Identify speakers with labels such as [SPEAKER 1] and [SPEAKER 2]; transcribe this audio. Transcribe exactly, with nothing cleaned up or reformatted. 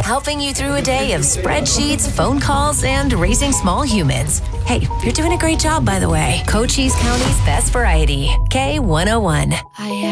[SPEAKER 1] helping you through a day of spreadsheets, phone calls, and raising small humans. Hey, you're doing a great job, by the way. Cochise County's best variety, K one oh one.
[SPEAKER 2] I